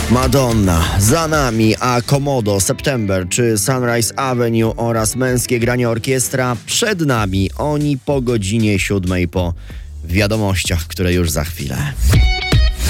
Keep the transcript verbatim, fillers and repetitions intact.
Madonna, za nami, a Komodo, September czy Sunrise Avenue oraz Męskie Granie Orkiestra przed nami. Oni po godzinie siódmej po wiadomościach, które już za chwilę.